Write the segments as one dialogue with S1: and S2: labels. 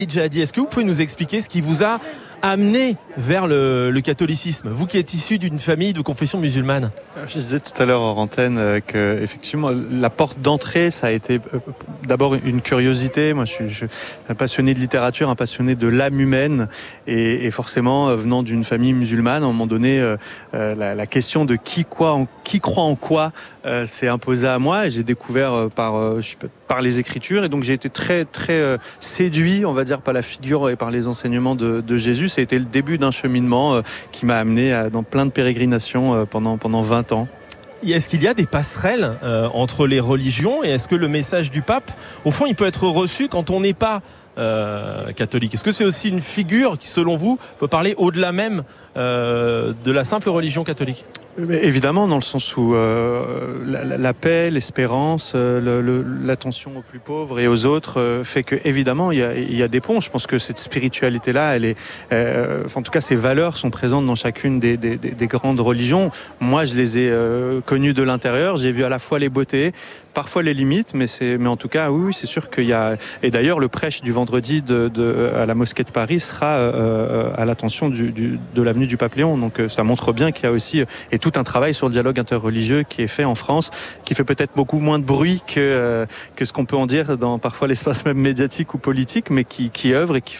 S1: Djihadi, est-ce que vous pouvez nous expliquer ce qui vous a amené vers le catholicisme, vous qui êtes issu d'une famille de confession musulmane?
S2: Je disais tout à l'heure hors antenne que effectivement la porte d'entrée, ça a été d'abord une curiosité. Moi, je suis un passionné de littérature, un passionné de l'âme humaine, et forcément venant d'une famille musulmane, à un moment donné, la question de qui croit en quoi s'est imposée à moi, et j'ai découvert par les Écritures, et donc j'ai été très très séduit, on va dire, par la figure et par les enseignements de Jésus. Ça a été le début d'un cheminement qui m'a amené dans plein de pérégrinations pendant 20 ans.
S1: Est-ce qu'il y a des passerelles entre les religions, et est-ce que le message du pape, au fond, il peut être reçu quand on n'est pas catholique? Est-ce que c'est aussi une figure qui, selon vous, peut parler au-delà même de la simple religion catholique?
S2: Mais évidemment, dans le sens où la paix, l'espérance, l'attention aux plus pauvres et aux autres fait que, évidemment, il y a des ponts. Je pense que cette spiritualité-là, elle est, en tout cas, ces valeurs sont présentes dans chacune des grandes religions. Moi, je les ai connues de l'intérieur. J'ai vu à la fois les beautés, parfois les limites, mais en tout cas, oui, c'est sûr qu'il y a. Et d'ailleurs, le prêche du vendredi à la mosquée de Paris sera à l'attention de l'avenue du Pape Léon. Donc, ça montre bien qu'il y a aussi tout un travail sur le dialogue interreligieux qui est fait en France, qui fait peut-être beaucoup moins de bruit que ce qu'on peut en dire dans parfois l'espace même médiatique ou politique, mais qui œuvre et qui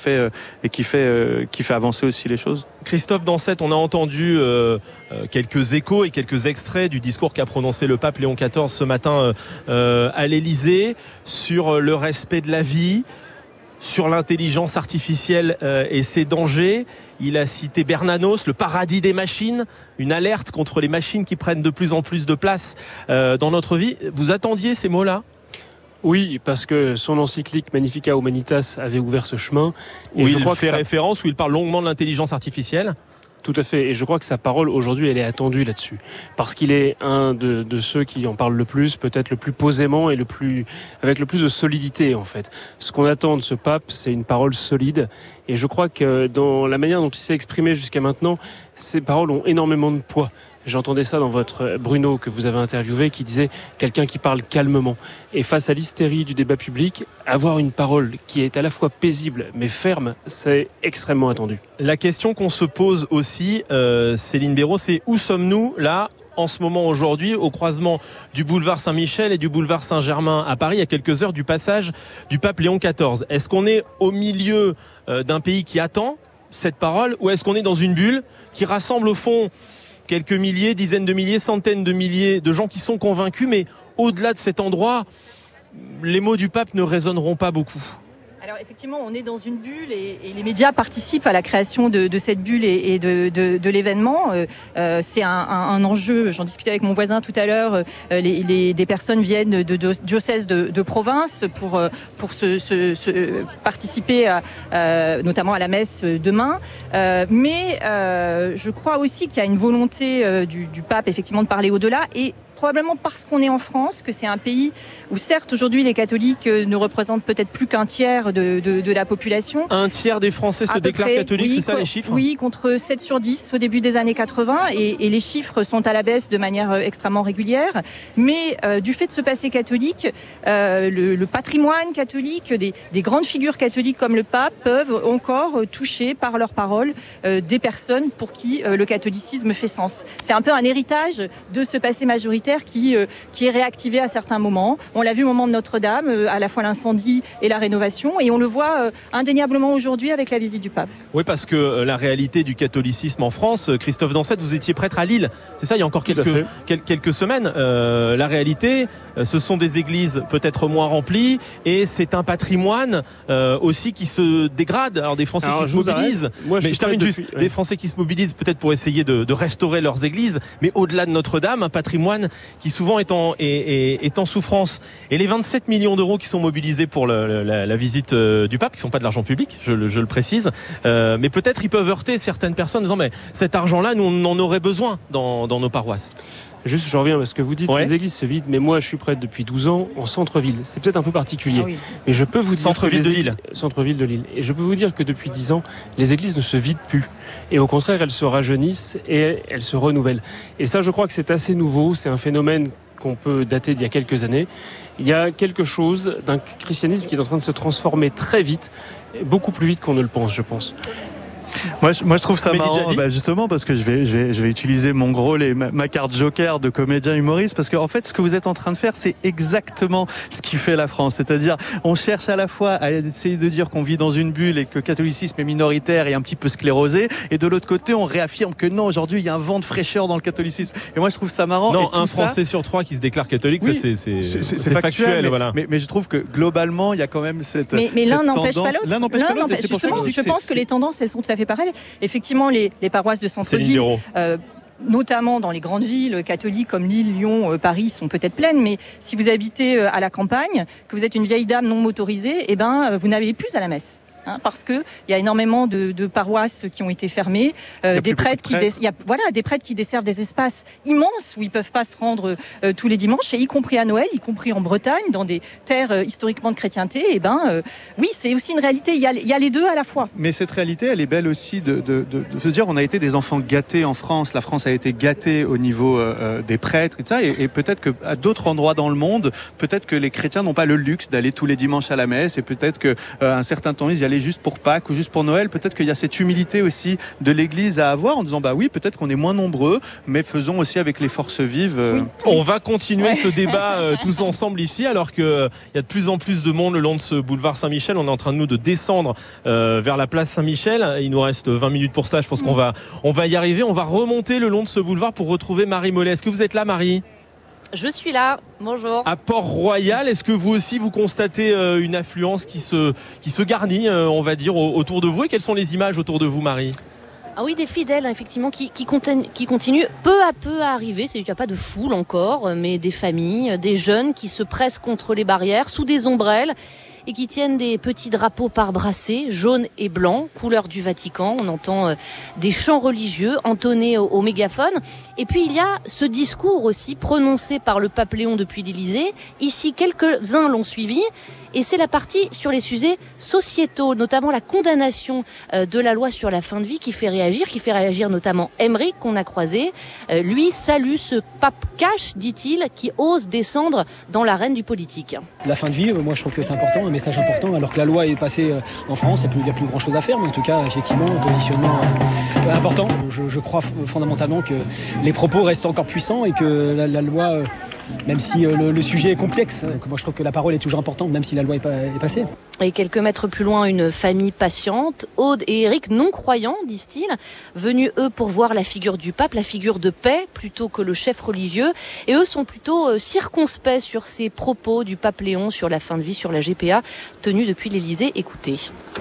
S2: fait avancer aussi les choses.
S1: Christophe Dansette, on a entendu quelques échos et quelques extraits du discours qu'a prononcé le pape Léon XIV ce matin à l'Élysée sur le respect de la vie, sur l'intelligence artificielle et ses dangers. Il a cité Bernanos, le paradis des machines, une alerte contre les machines qui prennent de plus en plus de place dans notre vie. Vous attendiez ces mots-là ?
S3: Oui, parce que son encyclique Magnificat Humanitas avait ouvert ce chemin.
S1: Et où il fait référence, où il parle longuement de l'intelligence artificielle.
S3: Tout à fait, et je crois que sa parole aujourd'hui elle est attendue là-dessus, parce qu'il est un de ceux qui en parlent le plus, peut-être le plus posément et avec le plus de solidité en fait. Ce qu'on attend de ce pape, c'est une parole solide, et je crois que dans la manière dont il s'est exprimé jusqu'à maintenant, ces paroles ont énormément de poids. J'entendais ça dans votre Bruno que vous avez interviewé, qui disait quelqu'un qui parle calmement. Et face à l'hystérie du débat public, avoir une parole qui est à la fois paisible mais ferme, c'est extrêmement attendu.
S1: La question qu'on se pose aussi, Céline Béraud, c'est où sommes-nous là en ce moment aujourd'hui au croisement du boulevard Saint-Michel et du boulevard Saint-Germain à Paris, à quelques heures du passage du pape Léon XIV. Est-ce qu'on est au milieu d'un pays qui attend cette parole, ou est-ce qu'on est dans une bulle qui rassemble au fond quelques milliers, dizaines de milliers, centaines de milliers de gens qui sont convaincus, mais au-delà de cet endroit, les mots du pape ne résonneront pas beaucoup?
S4: Alors effectivement, on est dans une bulle et les médias participent à la création de cette bulle et de l'événement. C'est un enjeu, j'en discutais avec mon voisin tout à l'heure, des personnes viennent de diocèses de province pour participer notamment à la messe demain. Mais je crois aussi qu'il y a une volonté du pape effectivement de parler au-delà, et probablement parce qu'on est en France, que c'est un pays où certes aujourd'hui les catholiques ne représentent peut-être plus qu'un tiers de la population.
S1: Un tiers des Français se déclarent catholiques, oui, c'est ça les chiffres ?
S4: Oui, contre 7 sur 10 au début des années 80, et les chiffres sont à la baisse de manière extrêmement régulière. Mais du fait de ce passé catholique, le patrimoine catholique, des grandes figures catholiques comme le pape peuvent encore toucher par leurs paroles des personnes pour qui le catholicisme fait sens. C'est un peu un héritage de ce passé majoritaire qui est réactivé à certains moments. On l'a vu au moment de Notre-Dame, à la fois l'incendie et la rénovation, et on le voit indéniablement aujourd'hui avec la visite du pape. Oui,
S1: parce que la réalité du catholicisme en France, Christophe Dansette, vous étiez prêtre à Lille, c'est ça, il y a encore quelques semaines. La réalité, ce sont des églises peut-être moins remplies, et c'est un patrimoine aussi qui se dégrade. Alors des Français qui se mobilisent, mais je termine juste, des Français qui se mobilisent peut-être pour essayer de restaurer leurs églises, mais au-delà de Notre-Dame, un patrimoine qui souvent est en souffrance. Et les 27 millions d'euros qui sont mobilisés pour la visite du pape, qui ne sont pas de l'argent public, je le précise, mais peut-être ils peuvent heurter certaines personnes en disant mais cet argent-là, nous on en aurait besoin dans nos paroisses.
S3: Juste, je reviens à ce que vous dites, les églises se vident, mais moi je suis prêtre depuis 12 ans en centre-ville. C'est peut-être un peu particulier, mais je peux vous dire
S1: centre-ville de Lille.
S3: Et je peux vous dire que depuis 10 ans, les églises ne se vident plus. Et au contraire, elles se rajeunissent et elles se renouvellent. Et ça, je crois que c'est assez nouveau. C'est un phénomène qu'on peut dater d'il y a quelques années. Il y a quelque chose d'un christianisme qui est en train de se transformer très vite, beaucoup plus vite qu'on ne le pense, je pense.
S2: Moi, je trouve ça marrant, justement, parce que je vais utiliser mon rôle et ma carte joker de comédien humoriste, parce qu'en fait, ce que vous êtes en train de faire, c'est exactement ce qui fait la France. C'est-à-dire, on cherche à la fois à essayer de dire qu'on vit dans une bulle et que le catholicisme est minoritaire et un petit peu sclérosé, et de l'autre côté, on réaffirme que non, aujourd'hui, il y a un vent de fraîcheur dans le catholicisme. Et moi, je trouve ça marrant.
S1: Non, un Français sur 3 qui se déclare catholique, oui, ça c'est factuel. Voilà.
S2: Mais je trouve que globalement, il y a quand même cette
S4: mais l'un n'empêche pas l'autre.
S2: L'un n'empêche pas l'autre.
S4: Je pense que les tendances, elles sont tout à fait pareilles. Effectivement, les paroisses de centre-ville, notamment dans les grandes villes catholiques comme Lille, Lyon, Paris, sont peut-être pleines, mais si vous habitez à la campagne, que vous êtes une vieille dame non motorisée, vous n'allez plus à la messe. Parce qu'il y a énormément de paroisses qui ont été fermées, des prêtres qui desservent des espaces immenses où ils ne peuvent pas se rendre tous les dimanches, et y compris à Noël, y compris en Bretagne, dans des terres historiquement de chrétienté. Oui, c'est aussi une réalité, il y a les deux à la fois.
S2: Mais cette réalité, elle est belle aussi de se dire, on a été des enfants gâtés en France, la France a été gâtée au niveau des prêtres et tout ça, et peut-être qu'à d'autres endroits dans le monde, peut-être que les chrétiens n'ont pas le luxe d'aller tous les dimanches à la messe, et peut-être qu'à un certain temps, ils y allaient juste pour Pâques ou juste pour Noël. Peut-être qu'il y a cette humilité aussi de l'Église à avoir en disant oui, peut-être qu'on est moins nombreux, mais faisons aussi avec les forces vives.
S1: Oui. On va continuer ce débat tous ensemble ici, alors qu'il y a de plus en plus de monde le long de ce boulevard Saint-Michel. On est en train de descendre vers la place Saint-Michel. Il nous reste 20 minutes pour cela. Je pense qu'on va y arriver. On va remonter le long de ce boulevard pour retrouver Marie Mollet. Est-ce que vous êtes là, Marie ?
S5: Je suis là, bonjour.
S1: À Port-Royal, est-ce que vous aussi vous constatez une affluence qui se garnit, on va dire, autour de vous, et quelles sont les images autour de vous, Marie ?
S5: Ah oui, des fidèles, effectivement, qui continuent peu à peu à arriver. Il n'y a pas de foule encore, mais des familles, des jeunes qui se pressent contre les barrières, sous des ombrelles, et qui tiennent des petits drapeaux par brassée, jaunes et blancs, couleur du Vatican. On entend des chants religieux entonnés au mégaphone. Et puis il y a ce discours aussi prononcé par le pape Léon depuis l'Élysée. Ici, quelques-uns l'ont suivi. Et c'est la partie sur les sujets sociétaux, notamment la condamnation de la loi sur la fin de vie qui fait réagir notamment Emmerich qu'on a croisé. Lui salue ce pape cash, dit-il, qui ose descendre dans l'arène du politique.
S6: La fin de vie, moi je trouve que c'est important, un message important, alors que la loi est passée en France, il n'y a plus grand chose à faire, mais en tout cas, effectivement, un positionnement important. Je crois fondamentalement que les propos restent encore puissants et que la loi, même si le sujet est complexe, moi je trouve que la parole est toujours importante, même si la loi est passée.
S5: Et quelques mètres plus loin, une famille patiente, Aude et Eric, non-croyants, disent-ils, venus eux pour voir la figure du pape, la figure de paix, plutôt que le chef religieux. Et eux sont plutôt circonspects sur ces propos du pape Léon sur la fin de vie, sur la GPA, tenus depuis l'Élysée. Écoutez.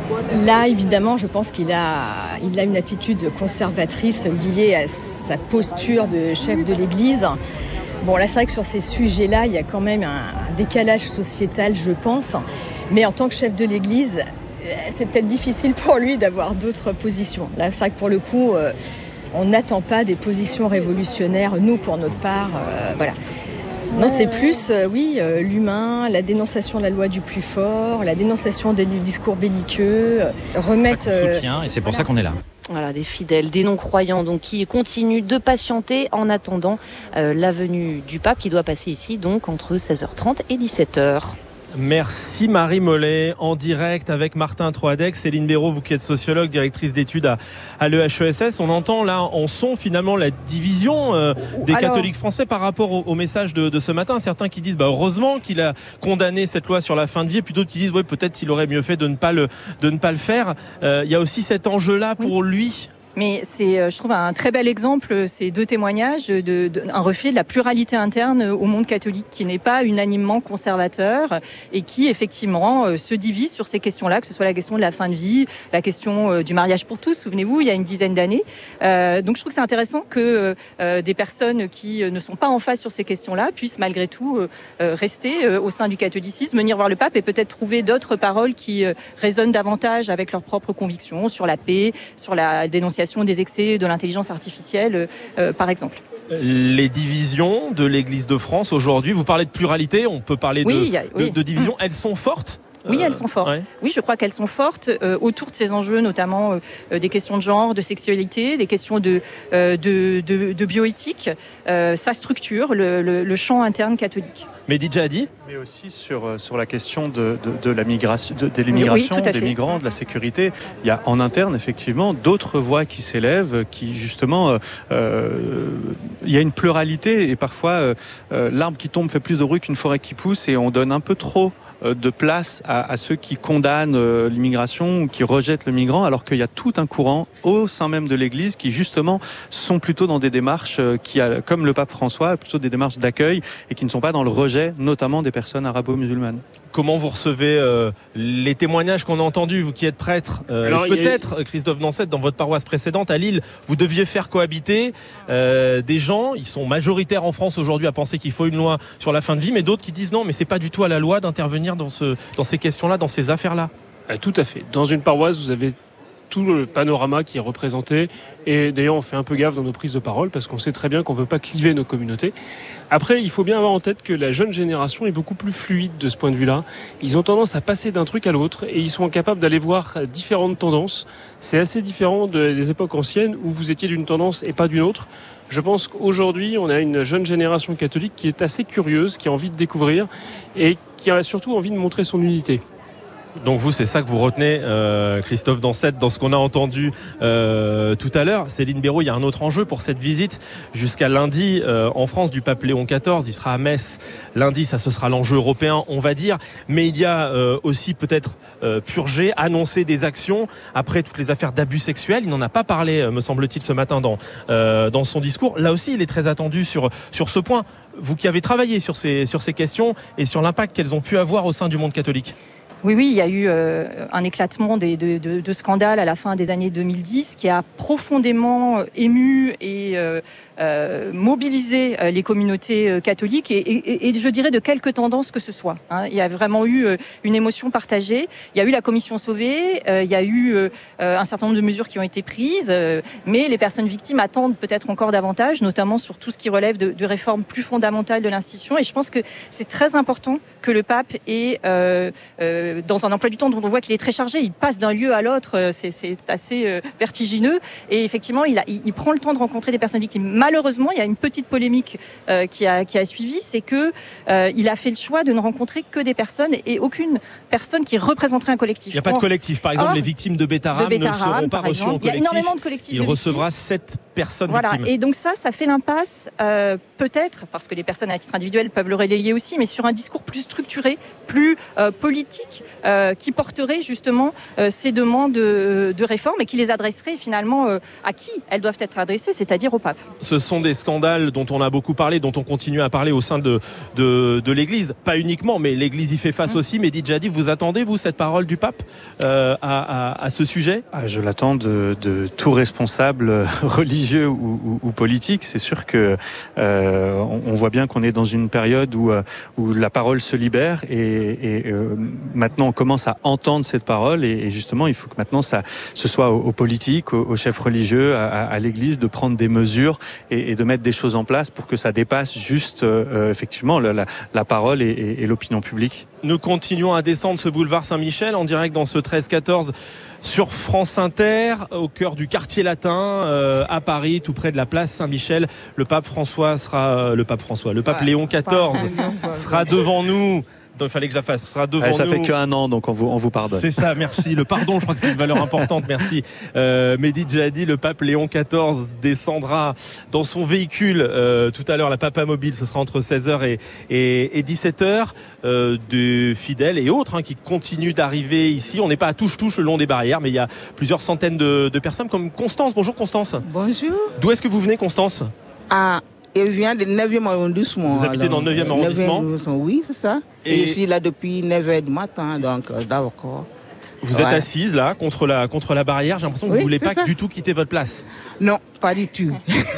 S7: Là, évidemment, je pense qu'il a une attitude conservatrice liée à sa posture de chef de l'Église. Bon, là, c'est vrai que sur ces sujets-là, il y a quand même un décalage sociétal, je pense. Mais en tant que chef de l'Église, c'est peut-être difficile pour lui d'avoir d'autres positions. Là, c'est vrai que pour le coup, on n'attend pas des positions révolutionnaires, nous, pour notre part. Voilà. Non, c'est plus, l'humain, la dénonciation de la loi du plus fort, la dénonciation des discours belliqueux, remettre...
S8: soutien, et c'est pour ça qu'on est là.
S5: Voilà, des fidèles, des non-croyants, donc qui continuent de patienter en attendant la venue du pape qui doit passer ici, donc entre 16h30 et 17h.
S1: Merci Marie Mollet, en direct avec Martin Troadec. Céline Béraud, vous qui êtes sociologue, directrice d'études à l'EHESS. On entend là en son finalement la division des catholiques français par rapport au message de ce matin. Certains qui disent heureusement qu'il a condamné cette loi sur la fin de vie, et puis d'autres qui disent peut-être qu'il aurait mieux fait de ne pas le faire. Il y a aussi cet enjeu-là pour lui.
S4: Mais c'est, je trouve, un très bel exemple, ces deux témoignages, un reflet de la pluralité interne au monde catholique, qui n'est pas unanimement conservateur et qui, effectivement, se divise sur ces questions-là, que ce soit la question de la fin de vie, la question du mariage pour tous, souvenez-vous, il y a une dizaine d'années. Donc je trouve que c'est intéressant que des personnes qui ne sont pas en phase sur ces questions-là puissent malgré tout rester au sein du catholicisme, venir voir le pape et peut-être trouver d'autres paroles qui résonnent davantage avec leurs propres convictions sur la paix, sur la dénonciation des excès de l'intelligence artificielle, par exemple.
S1: Les divisions de l'Église de France aujourd'hui, vous parlez de pluralité, on peut parler de divisions, elles sont fortes
S4: Oui, elles sont fortes.
S1: Ouais.
S4: Oui, je crois qu'elles sont fortes autour de ces enjeux, notamment des questions de genre, de sexualité, des questions de bioéthique. Ça structure le champ interne catholique.
S1: Mehdi Djihadi.
S2: Mais aussi sur la question de la migration, de l'immigration,
S4: Oui,
S2: des migrants, de la sécurité. Il y a en interne, effectivement, d'autres voix qui s'élèvent, qui justement, il y a une pluralité et parfois l'arbre qui tombe fait plus de bruit qu'une forêt qui pousse et on donne un peu trop de place à ceux qui condamnent l'immigration ou qui rejettent le migrant, alors qu'il y a tout un courant au sein même de l'Église qui justement sont plutôt dans des démarches comme le pape François, plutôt des démarches d'accueil et qui ne sont pas dans le rejet, notamment des personnes arabo-musulmanes.
S1: Comment vous recevez les témoignages qu'on a entendus, vous qui êtes prêtre peut-être, Christophe Dansette, dans votre paroisse précédente à Lille, vous deviez faire cohabiter des gens, ils sont majoritaires en France aujourd'hui à penser qu'il faut une loi sur la fin de vie, mais d'autres qui disent non, mais c'est pas du tout à la loi d'intervenir dans ces questions-là, dans ces affaires-là.
S3: Tout à fait. Dans une paroisse, vous avez tout le panorama qui est représenté, et d'ailleurs on fait un peu gaffe dans nos prises de parole parce qu'on sait très bien qu'on ne veut pas cliver nos communautés. Après, il faut bien avoir en tête que la jeune génération est beaucoup plus fluide de ce point de vue-là. Ils ont tendance à passer d'un truc à l'autre et ils sont capables d'aller voir différentes tendances. C'est assez différent des époques anciennes où vous étiez d'une tendance et pas d'une autre. Je pense qu'aujourd'hui, on a une jeune génération catholique qui est assez curieuse, qui a envie de découvrir et qui a surtout envie de montrer son unité.
S1: Donc vous, c'est ça que vous retenez, Christophe Dansette, dans ce qu'on a entendu tout à l'heure. Céline Béraud, il y a un autre enjeu pour cette visite jusqu'à lundi en France du pape Léon XIV. Il sera à Metz lundi, ça ce sera l'enjeu européen, on va dire. Mais il y a aussi peut-être purger, annoncer des actions après toutes les affaires d'abus sexuels. Il n'en a pas parlé, me semble-t-il, ce matin dans son discours. Là aussi, il est très attendu sur ce point. Vous qui avez travaillé sur ces questions et sur l'impact qu'elles ont pu avoir au sein du monde catholique.
S4: Oui, il y a eu un éclatement de scandales à la fin des années 2010 qui a profondément ému et mobilisé les communautés catholiques et je dirais de quelque tendance que ce soit. Il y a vraiment eu une émotion partagée. Il y a eu la commission Sauvé, il y a eu un certain nombre de mesures qui ont été prises, mais les personnes victimes attendent peut-être encore davantage, notamment sur tout ce qui relève de réformes plus fondamentales de l'institution. Et je pense que c'est très important que le pape ait dans un emploi du temps dont on voit qu'il est très chargé, il passe d'un lieu à l'autre, c'est assez vertigineux et effectivement il prend le temps de rencontrer des personnes victimes. Malheureusement, il y a une petite polémique qui a suivi, c'est que il a fait le choix de ne rencontrer que des personnes et aucune personne qui représenterait un collectif.
S1: Il n'y a pas de collectif, par exemple les victimes de Beth-Aram ne seront pas reçues en collectif.
S4: Il y a énormément de collectifs.
S1: Il recevra 7 personnes victimes.
S4: Et donc ça fait l'impasse peut-être, parce que les personnes à titre individuel peuvent le relayer aussi, mais sur un discours plus structuré, plus politique, qui porterait justement ces demandes de réforme et qui les adresserait finalement à qui elles doivent être adressées, c'est-à-dire au pape.
S1: Ce sont des scandales dont on a beaucoup parlé, dont on continue à parler au sein de l'Église. Pas uniquement, mais l'Église y fait face aussi. Mehdi Djihadi, vous attendez, vous, cette parole du pape à ce sujet ?
S2: Je l'attends de tout responsable religieux ou politique. C'est sûr que on voit bien qu'on est dans une période où la parole se libère et maintenant on commence à entendre cette parole et justement il faut que maintenant ce soit aux politiques, aux chefs religieux, à l'Église de prendre des mesures et de mettre des choses en place pour que ça dépasse juste effectivement la parole et l'opinion publique.
S1: Nous continuons à descendre ce boulevard Saint-Michel en direct dans ce 13-14 sur France Inter, au cœur du quartier latin à Paris, tout près de la place Saint-Michel. Le pape Léon XIV sera devant nous. Il fallait que je la fasse. Ce sera devant nous.
S2: Ça fait qu'un an, donc on vous pardonne.
S1: C'est ça, merci. Le pardon, je crois que c'est une valeur importante. Merci. Mehdi Djihadi, le pape Léon XIV descendra dans son véhicule tout à l'heure, la Papa Mobile. Ce sera entre 16h et 17h. Des fidèles et autres qui continuent d'arriver ici. On n'est pas à touche-touche le long des barrières, mais il y a plusieurs centaines de personnes comme Constance. Bonjour Constance.
S8: Bonjour.
S1: D'où est-ce que vous venez, Constance ?
S8: Je viens du 9e arrondissement.
S1: Vous habitez dans le 9e arrondissement ?
S8: Oui, c'est ça. Et je suis là depuis 9h du matin, donc d'accord.
S1: Vous êtes assise là, contre la barrière. J'ai l'impression que vous ne voulez pas
S8: ça.
S1: Du tout quitter votre place.
S8: Non, Pas du tout.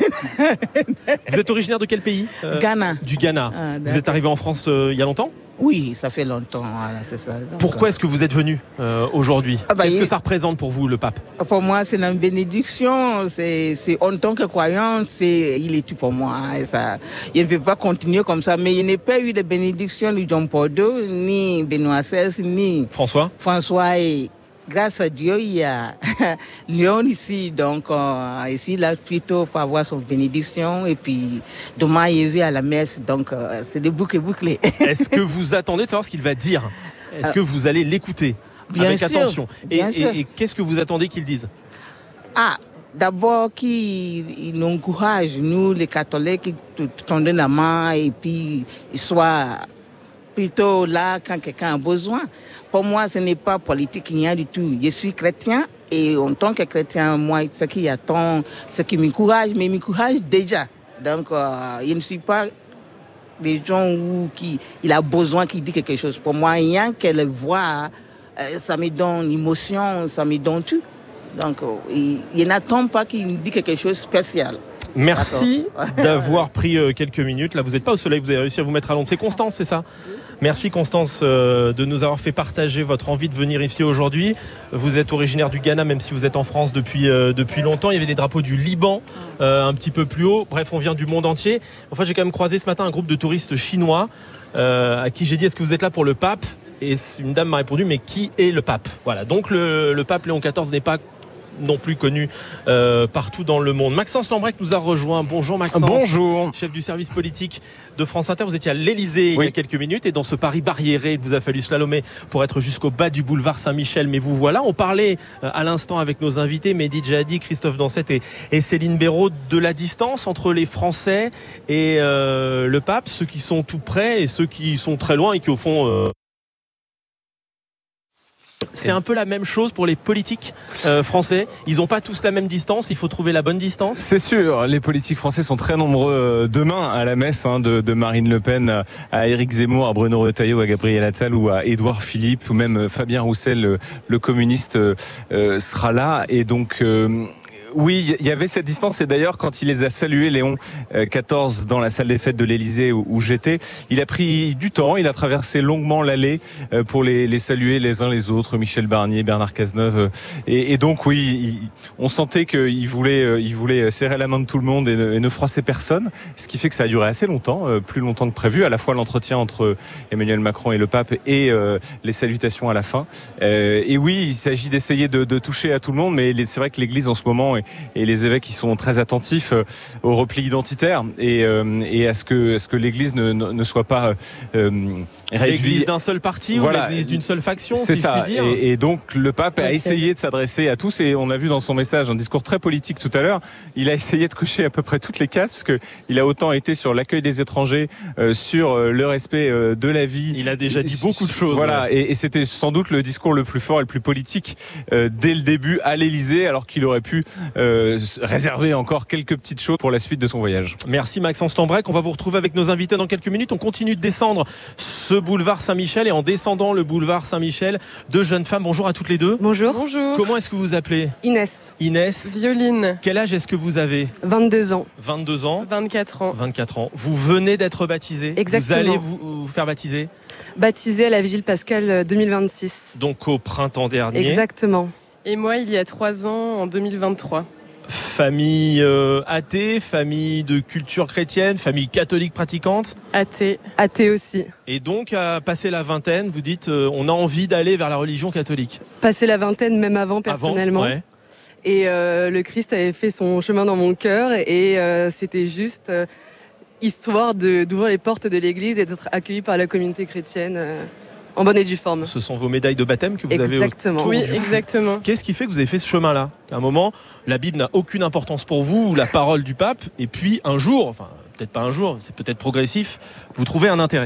S1: Vous êtes originaire de quel pays?
S8: Ghana.
S1: Du Ghana. Vous êtes arrivé en France il y a longtemps?
S8: Oui, ça fait longtemps, voilà, c'est ça. Donc,
S1: pourquoi est-ce que vous êtes venu aujourd'hui? Qu'est-ce que ça représente pour vous, le pape?
S8: Pour moi, c'est une bénédiction. C'est en tant que croyant, il est tout pour moi. Et ça, il ne peut pas continuer comme ça. Mais il n'y a pas eu de bénédiction de Jean Paul II, ni Benoît XVI, ni François. Et grâce à Dieu, il y a Lyon ici. Donc, ici, là, plutôt pour avoir son bénédiction. Et puis, demain, il est à la messe. Donc, c'est des boucles bouclés.
S1: Est-ce que vous attendez de savoir ce qu'il va dire? Est-ce que vous allez l'écouter avec attention? Et qu'est-ce que vous attendez qu'il dise?
S8: D'abord, qu'il nous encourage, nous, les catholiques, qui tendent la main et puis, il soit plutôt là quand quelqu'un a besoin. Pour moi, ce n'est pas politique, rien du tout. Je suis chrétien et en tant que chrétien, moi, ce qui attend, ce qui m'encourage, mais m'encourage déjà. Donc, je ne suis pas des gens qui il a besoin qu'il dise quelque chose. Pour moi, rien qu'elle voit, ça me donne émotion, ça me donne tout. Donc, il n'attend pas qu'il dise quelque chose de spécial.
S1: Merci d'avoir pris quelques minutes. Là, vous n'êtes pas au soleil, vous avez réussi à vous mettre à l'ombre. C'est Constance, c'est ça? Merci Constance de nous avoir fait partager votre envie de venir ici aujourd'hui. Vous êtes originaire du Ghana, même si vous êtes en France depuis longtemps. Il y avait des drapeaux du Liban un petit peu plus haut. Bref, on vient du monde entier. Enfin, j'ai quand même croisé ce matin un groupe de touristes chinois à qui j'ai dit: est-ce que vous êtes là pour le pape? Et une dame m'a répondu: mais qui est le pape? Voilà, donc le pape Léon XIV n'est pas non plus connu partout dans le monde. Maxence Lambrec nous a rejoint. Bonjour Maxence.
S9: Bonjour.
S1: Chef du service politique de France Inter. Vous étiez à l'Elysée il y a quelques minutes et dans ce Paris barriéré, il vous a fallu slalomer pour être jusqu'au bas du boulevard Saint-Michel. Mais vous voilà. On parlait à l'instant avec nos invités, Mehdi Djihadi, Christophe Dansette et Céline Béraud, de la distance entre les Français et le pape, ceux qui sont tout près et ceux qui sont très loin et qui au fond... C'est un peu la même chose pour les politiques français. Ils n'ont pas tous la même distance. Il faut trouver la bonne distance.
S9: C'est sûr. Les politiques français sont très nombreux demain à la messe, de Marine Le Pen à Éric Zemmour, à Bruno Retailleau, à Gabriel Attal ou à Édouard Philippe, ou même Fabien Roussel, le communiste, sera là. Et donc... oui, il y avait cette distance, et d'ailleurs quand il les a salués, Léon XIV, dans la salle des fêtes de l'Elysée où j'étais, il a pris du temps, il a traversé longuement l'allée pour les saluer les uns les autres, Michel Barnier, Bernard Cazeneuve, et donc oui, on sentait qu'il voulait serrer la main de tout le monde et ne froisser personne, ce qui fait que ça a duré assez longtemps, plus longtemps que prévu, à la fois l'entretien entre Emmanuel Macron et le pape et les salutations à la fin. Et oui, il s'agit d'essayer de toucher à tout le monde, mais c'est vrai que l'Église en ce moment et les évêques, ils sont très attentifs au repli identitaire et à ce que l'Église ne soit pas réduite.
S1: L'Église d'un seul parti, voilà, ou l'Église d'une seule faction,
S9: c'est
S1: si
S9: ça.
S1: je puis dire.
S9: Et donc le pape a essayé de s'adresser à tous, et on a vu dans son message un discours très politique tout à l'heure. Il a essayé de cocher à peu près toutes les cases, parce que il a autant été sur l'accueil des étrangers, sur le respect de la vie.
S1: Il a déjà dit beaucoup de choses.
S9: Voilà, et c'était sans doute le discours le plus fort et le plus politique dès le début à l'Élysée, alors qu'il aurait pu réserver encore quelques petites choses pour la suite de son voyage.
S1: Merci Maxence Lambrec. On va vous retrouver avec nos invités dans quelques minutes. On continue de descendre ce boulevard Saint-Michel, et en descendant le boulevard Saint-Michel, deux jeunes femmes. Bonjour à toutes les deux.
S10: Bonjour. Bonjour.
S1: Comment est-ce que vous vous appelez?
S10: Inès.
S1: Inès.
S10: Violine.
S1: Quel âge est-ce que vous avez?
S10: 22 ans.
S1: 22 ans.
S10: 24 ans.
S1: 24 ans. Vous venez d'être baptisé.
S10: Exactement.
S1: Vous allez vous faire baptiser?
S10: Baptisé à la Vigile Pascale 2026.
S1: Donc au printemps dernier.
S10: Exactement.
S11: Et moi, il y a 3 ans, en 2023.
S1: Famille athée, famille de culture chrétienne, famille catholique pratiquante?
S10: Athée. Athée aussi.
S1: Et donc, à passer la vingtaine, vous dites on a envie d'aller vers la religion catholique?
S10: Passer la vingtaine, même avant, personnellement.
S1: Ouais.
S10: Et le Christ avait fait son chemin dans mon cœur, et c'était juste histoire d'ouvrir les portes de l'église et d'être accueilli par la communauté chrétienne. En bonne et due forme.
S1: Ce sont vos médailles de baptême que vous avez
S10: autour.
S11: Oui, exactement.
S1: Qu'est-ce qui fait que vous avez fait ce chemin-là? À un moment, la Bible n'a aucune importance pour vous, ou la parole du pape, et puis un jour, enfin peut-être pas un jour, c'est peut-être progressif, vous trouvez un intérêt.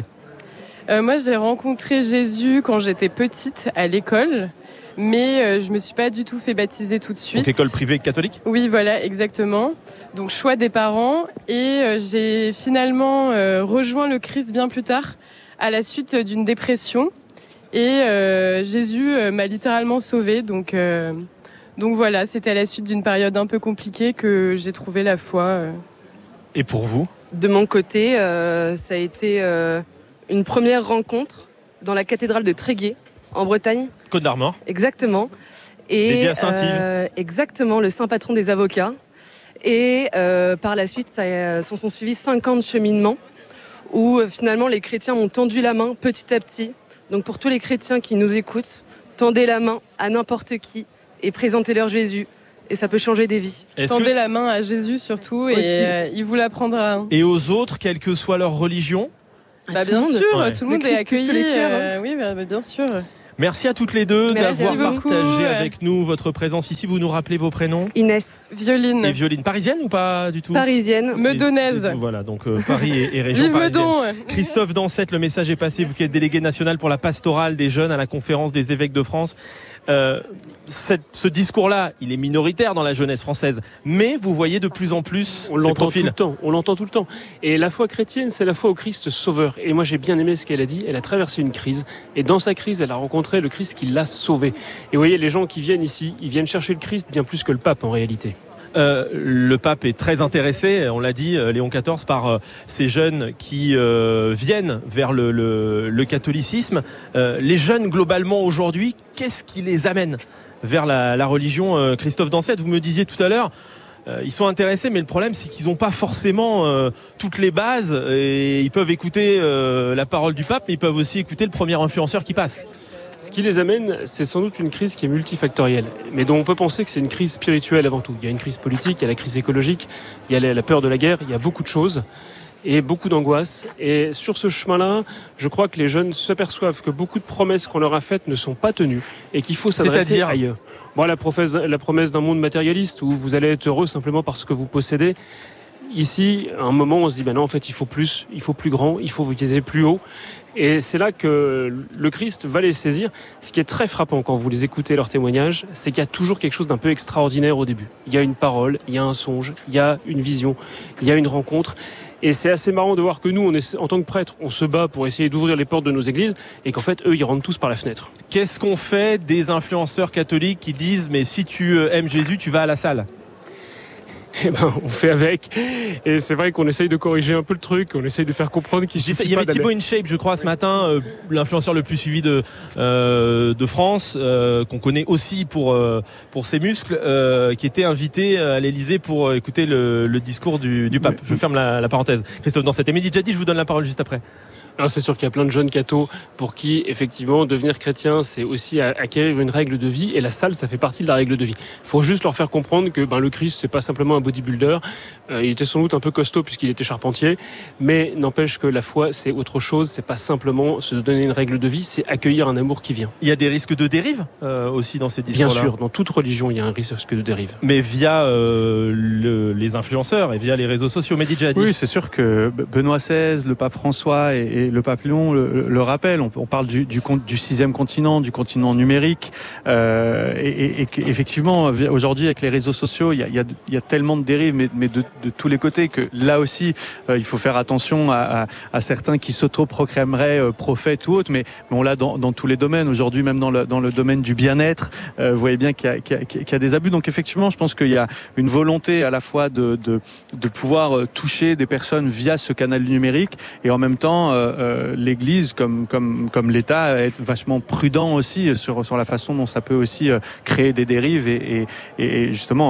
S11: Moi, j'ai rencontré Jésus quand j'étais petite à l'école, mais je me suis pas du tout fait baptiser tout de suite.
S1: Donc école privée catholique?
S11: Oui, voilà, exactement. Donc choix des parents, et j'ai finalement rejoint le Christ bien plus tard, à la suite d'une dépression, et Jésus m'a littéralement sauvée, donc Donc voilà, c'était à la suite d'une période un peu compliquée que j'ai trouvé la foi.
S1: Et pour vous ?
S10: De mon côté, ça a été une première rencontre dans la cathédrale de Tréguier, en Bretagne.
S1: Côte d'Armor.
S10: Exactement. Et
S1: dédié à Saint-Yves.
S10: Exactement, le saint patron des avocats. Et par la suite, s'en sont suivis 5 ans de cheminement où finalement les chrétiens m'ont tendu la main petit à petit. Donc pour tous les chrétiens qui nous écoutent, tendez la main à n'importe qui et présentez-leur Jésus. Et ça peut changer des vies.
S11: Tendez la main à Jésus surtout et il vous la prendra.
S1: Et aux autres, quelle que soit leur religion ?
S11: Bien sûr,
S1: ouais.
S11: tout le monde est accueilli. Oui, bien sûr.
S1: Merci à toutes les deux d'avoir
S11: beaucoup.
S1: partagé avec nous votre présence ici. Vous nous rappelez vos prénoms ?
S10: Inès.
S11: Violine.
S1: Et Violine. Parisienne ou pas du tout ?
S10: Parisienne.
S11: Meudonnaise.
S1: Voilà, donc Paris et région
S11: Vive
S1: parisienne.
S11: Meudon.
S1: Christophe Dansette, le message est passé. Vous qui êtes délégué national pour la pastorale des jeunes à la conférence des évêques de France. Ce discours-là, il est minoritaire dans la jeunesse française, mais vous voyez de plus en plus
S3: on
S1: ces
S3: l'entend
S1: profils.
S3: tout le temps. On l'entend tout le temps. Et la foi chrétienne, c'est la foi au Christ sauveur. Et moi, j'ai bien aimé ce qu'elle a dit. Elle a traversé une crise, et dans sa crise, elle a rencontré le Christ qui l'a sauvé. Et vous voyez, les gens qui viennent ici, ils viennent chercher le Christ bien plus que le pape en réalité.
S1: Le pape est très intéressé, on l'a dit, Léon XIV, par ces jeunes qui viennent vers le catholicisme. Les jeunes, globalement, aujourd'hui, qu'est-ce qui les amène vers la religion ? Christophe Dansette, vous me disiez tout à l'heure, ils sont intéressés, mais le problème, c'est qu'ils n'ont pas forcément toutes les bases. Et ils peuvent écouter la parole du pape, mais ils peuvent aussi écouter le premier influenceur qui passe.
S3: Ce qui les amène, c'est sans doute une crise qui est multifactorielle, mais dont on peut penser que c'est une crise spirituelle avant tout. Il y a une crise politique, il y a la crise écologique, il y a la peur de la guerre, il y a beaucoup de choses et beaucoup d'angoisse. Et sur ce chemin-là, je crois que les jeunes s'aperçoivent que beaucoup de promesses qu'on leur a faites ne sont pas tenues et qu'il faut s'adresser ailleurs. Bon, la promesse d'un monde matérialiste où vous allez être heureux simplement parce que vous possédez. Ici, à un moment, on se dit, non, en fait, il faut plus grand, il faut viser plus haut. Et c'est là que le Christ va les saisir. Ce qui est très frappant quand vous les écoutez, leurs témoignages, c'est qu'il y a toujours quelque chose d'un peu extraordinaire au début. Il y a une parole, il y a un songe, il y a une vision, il y a une rencontre. Et c'est assez marrant de voir que nous, en tant que prêtres, on se bat pour essayer d'ouvrir les portes de nos églises et qu'en fait, eux, ils rentrent tous par la fenêtre.
S1: Qu'est-ce qu'on fait des influenceurs catholiques qui disent « mais si tu aimes Jésus, tu vas à la salle » ?
S3: On fait avec. Et c'est vrai qu'on essaye de corriger un peu le truc, on essaye de faire comprendre qu'il suffit pas d'aller...
S1: Il y avait Thibaut InShape, je crois, ce matin, l'influenceur le plus suivi de France, qu'on connaît aussi pour ses muscles, qui était invité à l'Elysée pour écouter le discours du pape. Je ferme la parenthèse. Christophe Dansette. Et Mehdi Djadi, je vous donne la parole juste après.
S3: Alors c'est sûr qu'il y a plein de jeunes cathos pour qui, effectivement, devenir chrétien, c'est aussi acquérir une règle de vie. Et la salle, ça fait partie de la règle de vie. Il faut juste leur faire comprendre que le Christ, c'est pas simplement un bodybuilder. Il était sans doute un peu costaud puisqu'il était charpentier. Mais n'empêche que la foi, c'est autre chose. C'est pas simplement se donner une règle de vie, c'est accueillir un amour qui vient.
S1: Il y a des risques de dérive aussi dans ces discours-là.
S3: Bien sûr, dans toute religion, il y a un risque de dérive.
S1: Mais via les influenceurs et via les réseaux sociaux. Mehdi Djadi.
S2: Oui, c'est sûr que Benoît XVI, le pape François et le pape Léon le rappellent. On parle du 6e continent, du continent numérique. Et effectivement, aujourd'hui, avec les réseaux sociaux, il y a tellement de dérives, mais de tous les côtés, que là aussi, il faut faire attention à certains qui s'autoproclameraient prophètes ou autres. Mais on l'a dans tous les domaines. Aujourd'hui, même dans le domaine du bien-être, vous voyez bien qu'il y a des abus. Donc effectivement, je pense qu'il y a une volonté à la fois de pouvoir toucher des personnes via ce canal numérique, et en même temps l'Église comme l'État est vachement prudent aussi sur la façon dont ça peut aussi créer des dérives et justement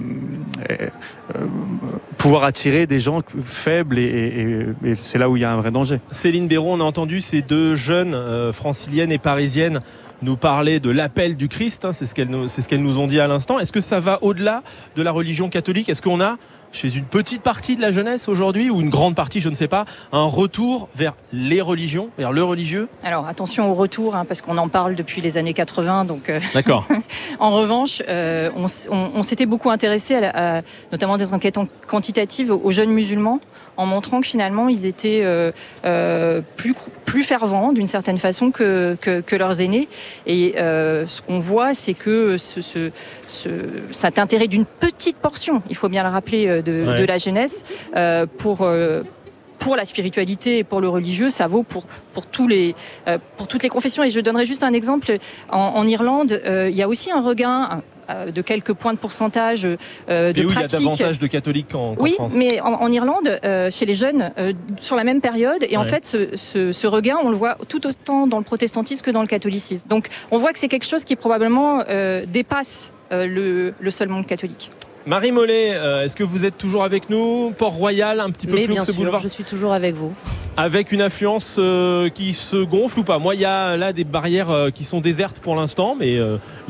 S2: pouvoir attirer des gens faibles et c'est là où il y a un vrai danger.
S1: Céline Béraud, on a entendu ces deux jeunes franciliennes et parisiennes nous parler de l'appel du Christ, c'est ce qu'elles nous ont dit à l'instant. Est-ce que ça va au-delà de la religion catholique ? Est-ce qu'on a, chez une petite partie de la jeunesse aujourd'hui, ou une grande partie, je ne sais pas, un retour vers les religions, vers le religieux ?
S4: Alors attention au retour, parce qu'on en parle depuis les années 80. Donc,
S1: D'accord.
S4: En revanche, on s'était beaucoup intéressé, notamment des enquêtes quantitatives, aux jeunes musulmans, en montrant que finalement ils étaient plus fervents d'une certaine façon que leurs aînés. Et ce qu'on voit, c'est que cet intérêt d'une petite portion, il faut bien le rappeler, de la jeunesse pour la spiritualité et pour le religieux, ça vaut pour toutes les confessions. Et je donnerai juste un exemple. En Irlande, il y a aussi un regain de quelques points de pourcentage de
S1: pratique. Il y a davantage de catholiques qu'en France.
S4: Oui, mais en Irlande, chez les jeunes, sur la même période. Et en fait, ce regain, on le voit tout autant dans le protestantisme que dans le catholicisme. Donc, on voit que c'est quelque chose qui probablement dépasse le seul monde catholique.
S1: Marie Mollet, est-ce que vous êtes toujours avec nous? Port-Royal, un petit peu plus que ce boulevard.
S5: Je suis toujours avec vous.
S1: Avec une affluence qui se gonfle ou pas? Moi, il y a là des barrières qui sont désertes pour l'instant, mais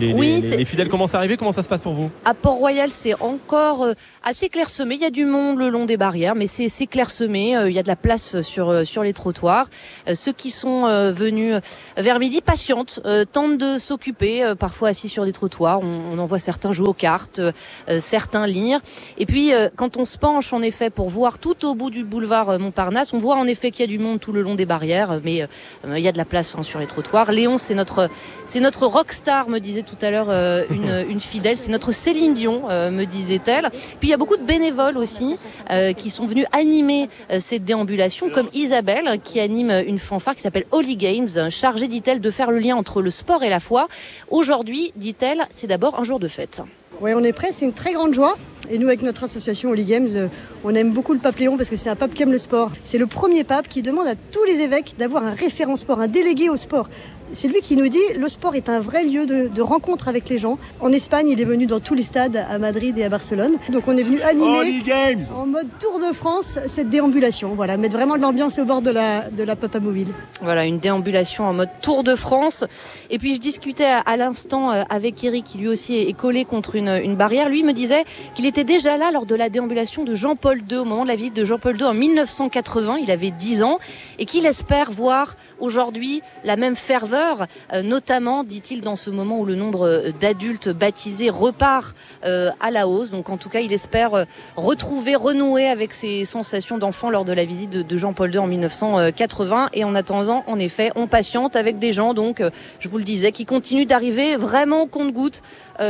S1: les fidèles commencent à arriver. Comment ça se passe pour vous?
S5: À Port-Royal, c'est encore assez clairsemé. Il y a du monde le long des barrières, mais c'est clairsemé. Il y a de la place sur les trottoirs. Ceux qui sont venus vers midi patientent, tentent de s'occuper, parfois assis sur des trottoirs. On en voit certains jouer aux cartes, certains lire. Et puis, quand on se penche, en effet, pour voir tout au bout du boulevard Montparnasse, on voit en effet qu'il y a du monde tout le long des barrières, mais il y a de la place sur les trottoirs. Léon, c'est notre rockstar, me disait tout à l'heure une fidèle. C'est notre Céline Dion, me disait-elle. Puis il y a beaucoup de bénévoles aussi qui sont venus animer cette déambulation, comme Isabelle, qui anime une fanfare qui s'appelle Holy Games, chargée, dit-elle, de faire le lien entre le sport et la foi. Aujourd'hui, dit-elle, c'est d'abord un jour de fête.
S12: Oui, on est prêts, c'est une très grande joie. Et nous, avec notre association Holy Games, on aime beaucoup le pape Léon parce que c'est un pape qui aime le sport. C'est le premier pape qui demande à tous les évêques d'avoir un référent sport, un délégué au sport. C'est lui qui nous dit le sport est un vrai lieu de rencontre avec les gens. En Espagne, il est venu dans tous les stades, à Madrid et à Barcelone. Donc on est venu animer en mode Tour de France cette déambulation. Voilà, mettre vraiment de l'ambiance au bord de la Papamobile.
S5: Voilà, une déambulation en mode Tour de France. Et puis je discutais à l'instant avec Eric, qui lui aussi est collé contre une barrière. Lui me disait qu'il était déjà là lors de la déambulation de Jean-Paul II, au moment de la visite de Jean-Paul II en 1980. Il avait 10 ans et qu'il espère voir aujourd'hui la même ferveur, notamment, dit-il, dans ce moment où le nombre d'adultes baptisés repart à la hausse. Donc en tout cas, il espère renouer avec ses sensations d'enfant lors de la visite de Jean-Paul II en 1980. Et en attendant, en effet, on patiente avec des gens, donc je vous le disais, qui continuent d'arriver vraiment au compte-gouttes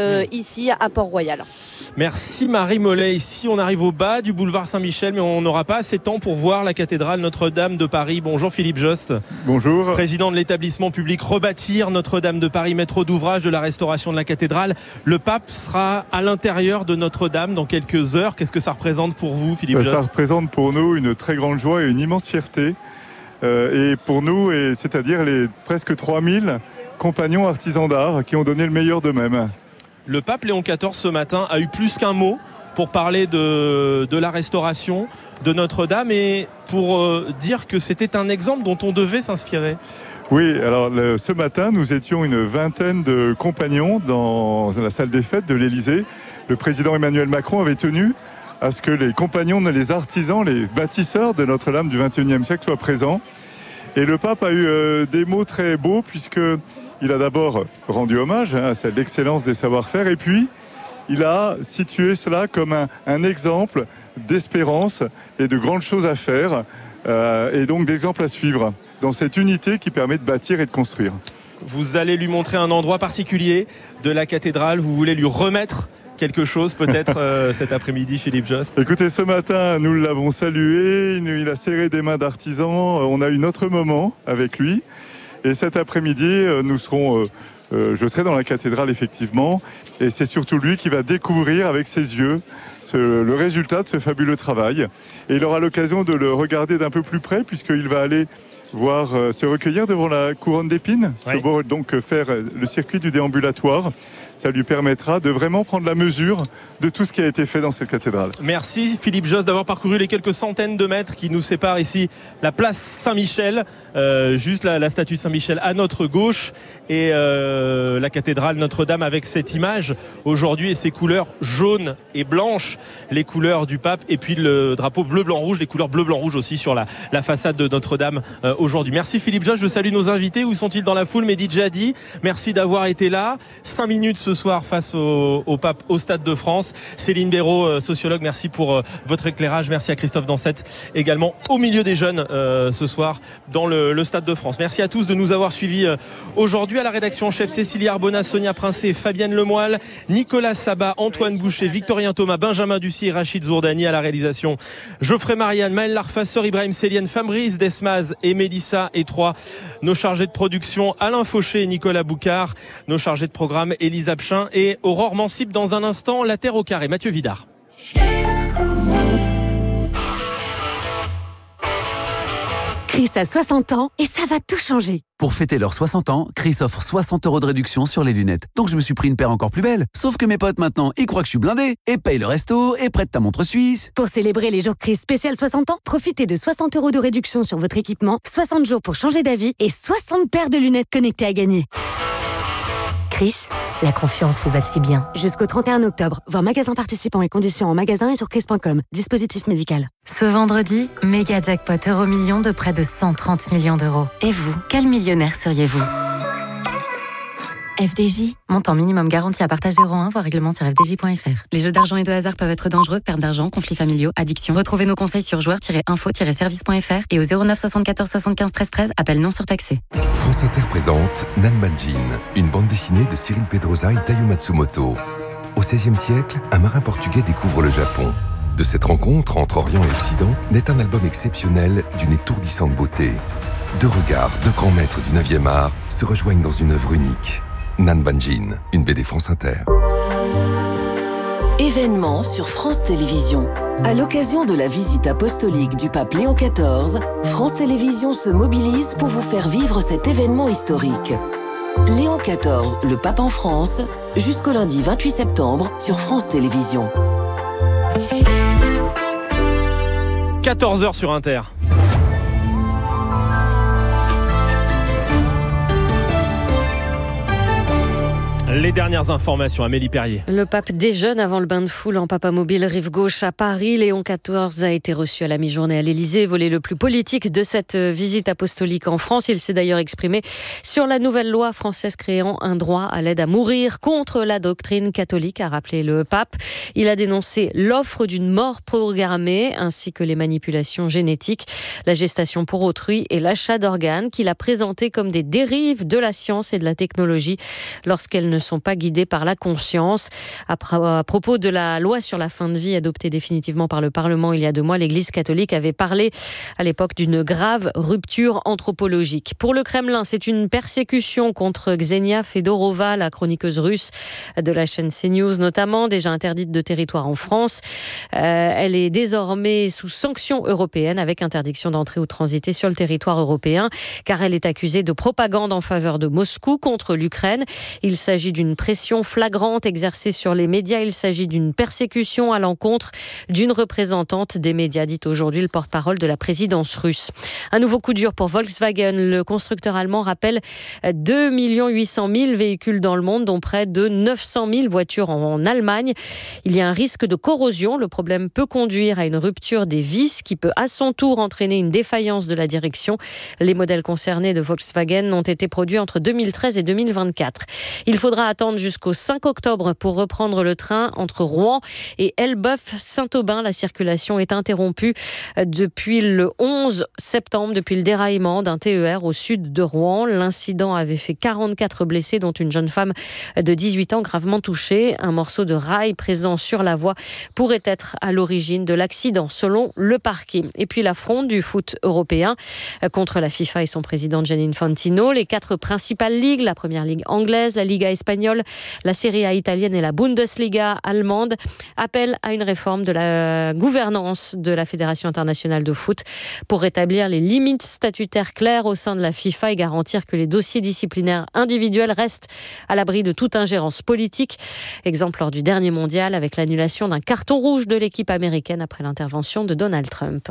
S5: ici à Port-Royal.
S1: Merci Marie Mollet. Ici, on arrive au bas du boulevard Saint-Michel, mais on n'aura pas assez de temps pour voir la cathédrale Notre-Dame de Paris. Bonjour Philippe Jost.
S13: Bonjour.
S1: Président de l'établissement public Rebâtir Notre-Dame de Paris, maître d'ouvrage de la restauration de la cathédrale. Le pape sera à l'intérieur de Notre-Dame dans quelques heures. Qu'est-ce que ça représente pour vous, Philippe Jost?
S13: Ça représente pour nous une très grande joie et une immense fierté. Et pour nous, c'est-à-dire les presque 3000 compagnons artisans d'art qui ont donné le meilleur d'eux-mêmes.
S1: Le pape Léon XIV ce matin a eu plus qu'un mot pour parler de la restauration de Notre-Dame et pour dire que c'était un exemple dont on devait s'inspirer.
S13: Oui, alors ce matin, nous étions une vingtaine de compagnons dans la salle des fêtes de l'Élysée. Le président Emmanuel Macron avait tenu à ce que les compagnons, les artisans, les bâtisseurs de Notre-Dame du XXIe siècle soient présents. Et le pape a eu des mots très beaux puisqu'il a d'abord rendu hommage à l'excellence des savoir-faire et puis il a situé cela comme un exemple d'espérance et de grandes choses à faire et donc d'exemples à suivre dans cette unité qui permet de bâtir et de construire.
S1: Vous allez lui montrer un endroit particulier de la cathédrale, vous voulez lui remettre quelque chose peut-être cet après-midi, Philippe Jost?
S13: Écoutez, ce matin, nous l'avons salué, il a serré des mains d'artisans, on a eu notre moment avec lui. Et cet après-midi, je serai dans la cathédrale effectivement, et c'est surtout lui qui va découvrir avec ses yeux le résultat de ce fabuleux travail. Et il aura l'occasion de le regarder d'un peu plus près, puisqu'il va aller se recueillir devant la couronne d'épines, donc faire le circuit du déambulatoire. Ça lui permettra de vraiment prendre la mesure de tout ce qui a été fait dans cette cathédrale.
S1: Merci Philippe Jost d'avoir parcouru les quelques centaines de mètres qui nous séparent ici, la place Saint-Michel, juste la statue de Saint-Michel à notre gauche et la cathédrale Notre-Dame avec cette image aujourd'hui et ses couleurs jaunes et blanches, les couleurs du pape et puis le drapeau bleu-blanc-rouge, les couleurs bleu-blanc-rouge aussi sur la façade de Notre-Dame aujourd'hui. Merci Philippe Jost, je salue nos invités. Où sont-ils dans la foule? Mehdi Djadi, merci d'avoir été là. 5 minutes ce soir face au pape au Stade de France. Céline Béraud, sociologue, merci pour votre éclairage. Merci à Christophe Dansette également au milieu des jeunes ce soir dans le Stade de France. Merci à tous de nous avoir suivis aujourd'hui. À la rédaction en chef, Cécilie Arbona, Sonia Princé, Fabienne Lemoyle, Nicolas Sabat, Antoine Boucher, Victorien Thomas, Benjamin Ducy et Rachid Zourdani. À la réalisation, Geoffrey Marianne, Maël Larfasseur, Ibrahim Célienne, Fabrice Desmaz et Mélissa et 3. Nos chargés de production, Alain Fauché et Nicolas Boucard. Nos chargés de programme, Elisabeth Papchin et Aurore Mansip dans un instant. La Terre au carré, Mathieu Vidard.
S14: Chris a 60 ans et ça va tout changer.
S15: Pour fêter leurs 60 ans, Chris offre 60 € de réduction sur les lunettes. Donc je me suis pris une paire encore plus belle. Sauf que mes potes maintenant, ils croient que je suis blindé et payent le resto et prêtent ta montre suisse.
S14: Pour célébrer les jours Chris spécial 60 ans, profitez de 60 € de réduction sur votre équipement, 60 jours pour changer d'avis et 60 paires de lunettes connectées à gagner. Chris, la confiance vous va si bien. Jusqu'au 31 octobre, voir magasin participants et conditions en magasin et sur chris.com. Dispositif médical.
S16: Ce vendredi, méga jackpot Euromillions de près de 130 millions d'euros. Et vous, quel millionnaire seriez-vous ? FDJ, montant minimum garanti à partage 0,1, voire règlement sur fdj.fr. Les jeux d'argent et de hasard peuvent être dangereux, perte d'argent, conflits familiaux, addiction. Retrouvez nos conseils sur joueurs-info-service.fr et au 09 74 75 13 13, appel non surtaxé.
S17: France Inter présente Nanbanjin, une bande dessinée de Cyril Pedrosa et Taiyo Matsumoto. Au XVIe siècle, un marin portugais découvre le Japon. De cette rencontre entre Orient et Occident naît un album exceptionnel d'une étourdissante beauté. Deux regards, deux grands maîtres du 9e art se rejoignent dans une œuvre unique. Nanbanjin, une BD France Inter.
S18: Événement sur France Télévisions. À l'occasion de la visite apostolique du pape Léon XIV, France Télévisions se mobilise pour vous faire vivre cet événement historique. Léon XIV, le pape en France, jusqu'au lundi 28 septembre sur France Télévisions.
S1: 14h sur Inter. Les dernières informations, Amélie Perrier.
S19: Le pape déjeune avant le bain de foule en Papamobile rive gauche à Paris. Léon XIV a été reçu à la mi-journée à l'Élysée, volet le plus politique de cette visite apostolique en France. Il s'est d'ailleurs exprimé sur la nouvelle loi française créant un droit à l'aide à mourir contre la doctrine catholique, a rappelé le pape. Il a dénoncé l'offre d'une mort programmée ainsi que les manipulations génétiques, la gestation pour autrui et l'achat d'organes qu'il a présenté comme des dérives de la science et de la technologie lorsqu'elles ne sont pas guidées par la conscience. À propos de la loi sur la fin de vie adoptée définitivement par le Parlement il y a 2 mois, l'Église catholique avait parlé à l'époque d'une grave rupture anthropologique. Pour le Kremlin, c'est une persécution contre Ksenia Fedorova, la chroniqueuse russe de la chaîne CNews notamment, déjà interdite de territoire en France. Elle est désormais sous sanctions européennes avec interdiction d'entrer ou de transiter sur le territoire européen car elle est accusée de propagande en faveur de Moscou contre l'Ukraine. Il s'agit d'une pression flagrante exercée sur les médias. Il s'agit d'une persécution à l'encontre d'une représentante des médias, dit aujourd'hui le porte-parole de la présidence russe. Un nouveau coup dur pour Volkswagen. Le constructeur allemand rappelle 2 800 000 véhicules dans le monde, dont près de 900 000 voitures en Allemagne. Il y a un risque de corrosion. Le problème peut conduire à une rupture des vis qui peut à son tour entraîner une défaillance de la direction. Les modèles concernés de Volkswagen ont été produits entre 2013 et 2024. Il faudra attendre jusqu'au 5 octobre pour reprendre le train entre Rouen et Elbeuf-Saint-Aubin. La circulation est interrompue depuis le 11 septembre, depuis le déraillement d'un TER au sud de Rouen. L'incident avait fait 44 blessés, dont une jeune femme de 18 ans gravement touchée. Un morceau de rail présent sur la voie pourrait être à l'origine de l'accident, selon le parquet. Et puis la fronde du foot européen contre la FIFA et son président Gianni Infantino. Les 4 principales ligues, la première ligue anglaise, la Liga espagnole, la Serie A italienne et la Bundesliga allemande appellent à une réforme de la gouvernance de la Fédération internationale de foot pour rétablir les limites statutaires claires au sein de la FIFA et garantir que les dossiers disciplinaires individuels restent à l'abri de toute ingérence politique. Exemple lors du dernier mondial avec l'annulation d'un carton rouge de l'équipe américaine après l'intervention de Donald Trump.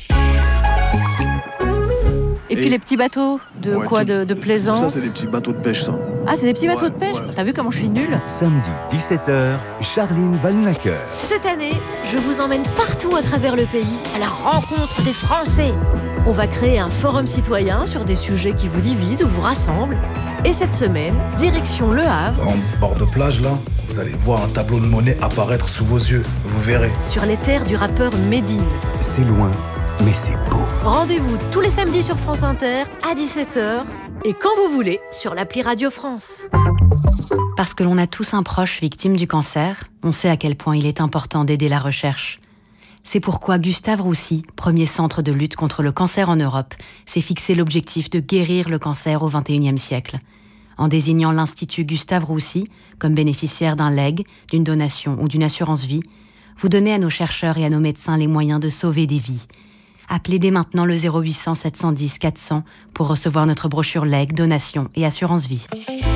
S20: Et puis les petits bateaux de plaisance.
S21: Ça, c'est des petits bateaux de pêche, ça.
S20: Ah, c'est des petits bateaux de pêche. T'as vu comment je suis nulle?
S22: Samedi 17h, Charline Vanhoenacker.
S20: Cette année, je vous emmène partout à travers le pays à la rencontre des Français. On va créer un forum citoyen sur des sujets qui vous divisent ou vous rassemblent. Et cette semaine, direction Le Havre.
S21: En bord de plage, là, vous allez voir un tableau de monnaie apparaître sous vos yeux. Vous verrez.
S20: Sur les terres du rappeur Medine.
S22: C'est loin, mais c'est beau.
S20: Rendez-vous tous les samedis sur France Inter à 17h et quand vous voulez sur l'appli Radio France.
S16: Parce que l'on a tous un proche victime du cancer, on sait à quel point il est important d'aider la recherche. C'est pourquoi Gustave Roussy, premier centre de lutte contre le cancer en Europe, s'est fixé l'objectif de guérir le cancer au XXIe siècle. En désignant l'Institut Gustave Roussy comme bénéficiaire d'un legs, d'une donation ou d'une assurance vie, vous donnez à nos chercheurs et à nos médecins les moyens de sauver des vies. Appelez dès maintenant le 0800 710 400 pour recevoir notre brochure legs, donation et assurance vie.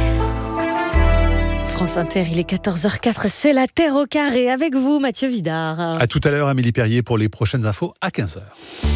S19: France Inter, il est 14h04, c'est la Terre au carré avec vous, Mathieu Vidard.
S6: À tout à l'heure, Amélie Perrier, pour les prochaines infos à 15h.